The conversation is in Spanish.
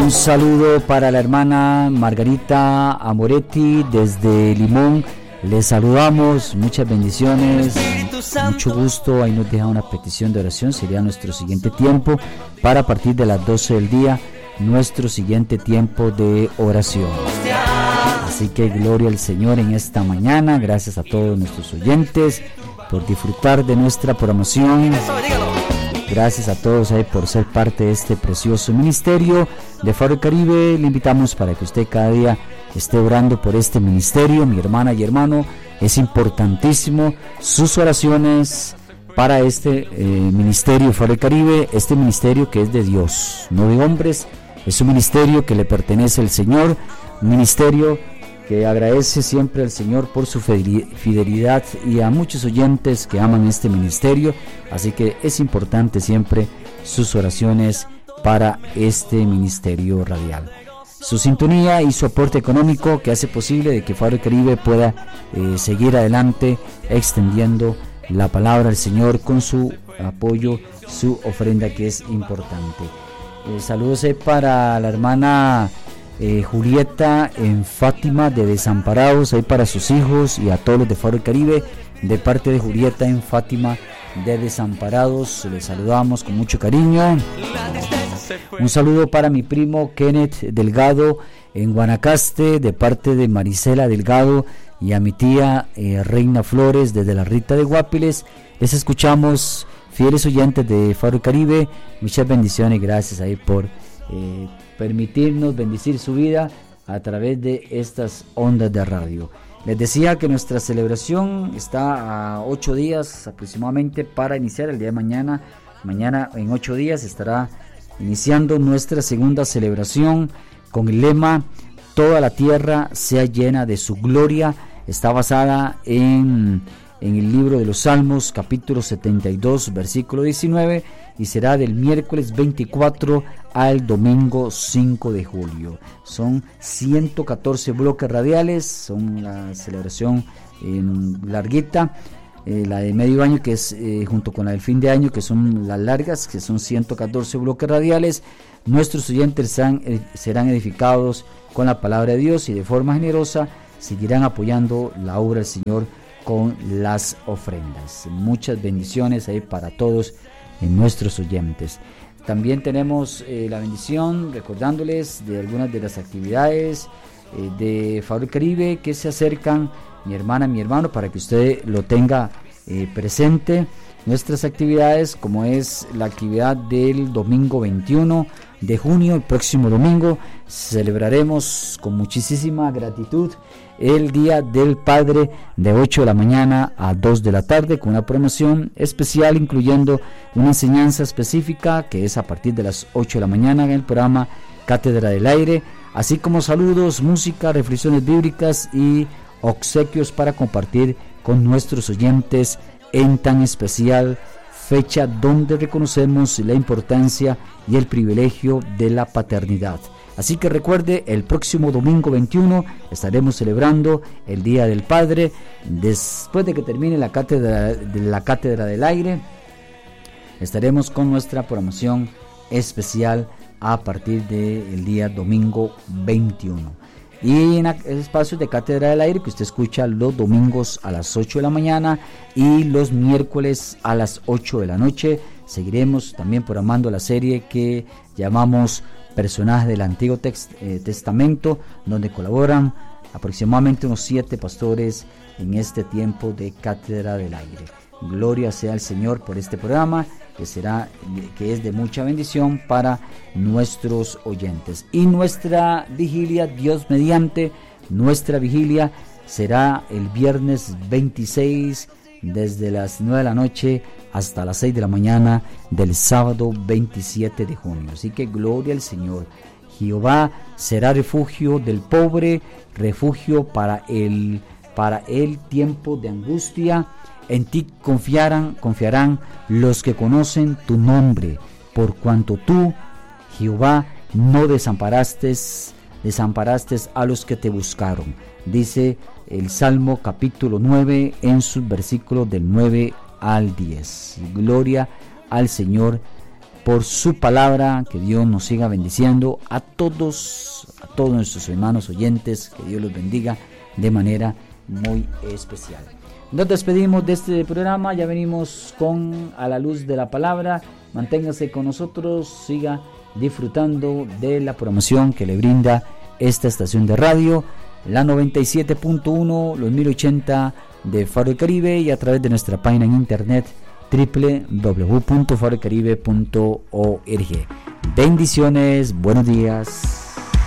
Un saludo para la hermana Margarita Amoretti desde Limón. Les saludamos, muchas bendiciones, mucho gusto. Ahí nos deja una petición de oración. Sería nuestro siguiente tiempo para a partir de las 12 del día, nuestro siguiente tiempo de oración. Así que gloria al Señor en esta mañana. Gracias a todos nuestros oyentes por disfrutar de nuestra programación. Gracias a todos por ser parte de este precioso ministerio de Faro del Caribe. Le invitamos para que usted cada día esté orando por este ministerio. Mi hermana y hermano, es importantísimo sus oraciones para este ministerio Faro del Caribe. Este ministerio que es de Dios, no de hombres. Es un ministerio que le pertenece al Señor, un ministerio que agradece siempre al Señor por su fidelidad y a muchos oyentes que aman este ministerio. Así que es importante siempre sus oraciones para este ministerio radial. Su sintonía y su aporte económico que hace posible de que Faro del Caribe pueda seguir adelante extendiendo la palabra del Señor con su apoyo, su ofrenda que es importante. Saludos para la hermana Julieta en Fátima de Desamparados, ahí para sus hijos y a todos los de Faro del Caribe, de parte de Julieta en Fátima de Desamparados. Les saludamos con mucho cariño. Un saludo para mi primo Kenneth Delgado en Guanacaste, de parte de Marisela Delgado, y a mi tía Reina Flores desde la Rita de Guapiles. Les escuchamos, fieles oyentes de Faro del Caribe. Muchas bendiciones, gracias ahí por permitirnos bendecir su vida a través de estas ondas de radio. Les decía que nuestra celebración está a 8 días aproximadamente para iniciar el día de mañana. Mañana en 8 días estará iniciando nuestra segunda celebración con el lema "Toda la tierra sea llena de su gloria". Está basada en el libro de los Salmos, capítulo 72, versículo 19, y será del miércoles 24 al domingo 5 de julio. Son 114 bloques radiales, son la celebración larguita, la de medio año, que es junto con la del fin de año, que son las largas, que son 114 bloques radiales. Nuestros oyentes serán edificados con la palabra de Dios y de forma generosa seguirán apoyando la obra del Señor con las ofrendas. Muchas bendiciones ahí para todos nuestros oyentes. También tenemos la bendición recordándoles de algunas de las actividades de Faro del Caribe que se acercan, mi hermana, mi hermano, para que usted lo tenga presente. Nuestras actividades, como es la actividad del domingo 21 de junio, el próximo domingo, celebraremos con muchísima gratitud el Día del Padre de 8 de la mañana a 2 de la tarde, con una promoción especial incluyendo una enseñanza específica que es a partir de las 8 de la mañana en el programa Cátedra del Aire, así como saludos, música, reflexiones bíblicas y obsequios para compartir con nuestros oyentes en tan especial fecha donde reconocemos la importancia y el privilegio de la paternidad. Así que recuerde, el próximo domingo 21 estaremos celebrando el Día del Padre. Después de que termine la Cátedra del Aire, estaremos con nuestra programación especial a partir del día domingo 21. Y en espacios de Cátedra del Aire que usted escucha los domingos a las 8 de la mañana y los miércoles a las 8 de la noche. Seguiremos también programando la serie que llamamos Personajes del Antiguo Testamento, donde colaboran aproximadamente unos 7 pastores en este tiempo de Cátedra del Aire. Gloria sea al Señor por este programa que es de mucha bendición para nuestros oyentes. Y nuestra vigilia, Dios mediante, nuestra vigilia será el viernes 26 desde las 9 de la noche hasta las 6 de la mañana del sábado 27 de junio. Así que gloria al Señor. Jehová será refugio del pobre, refugio para el tiempo de angustia. En ti confiarán los que conocen tu nombre, por cuanto tú, Jehová, no desamparaste a los que te buscaron. Dice el Salmo capítulo 9 en sus versículos del 9 al 10. Gloria al Señor por su palabra. Que Dios nos siga bendiciendo a todos nuestros hermanos oyentes. Que Dios los bendiga de manera muy especial. Nos despedimos de este programa. Ya venimos con A la Luz de la Palabra. Manténgase con nosotros, siga disfrutando de la programación que le brinda esta estación de radio, la 97.1, los 1080 de Faro del Caribe, y a través de nuestra página en internet www.farodelcaribe.org. Bendiciones, buenos días.